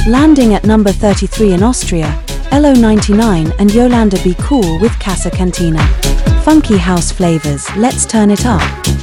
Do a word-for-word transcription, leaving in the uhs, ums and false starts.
Landing at number thirty-three in Austria, L O ninety-nine and Yolanda Be Cool with Casa Cantina. Funky house flavors, let's turn it up.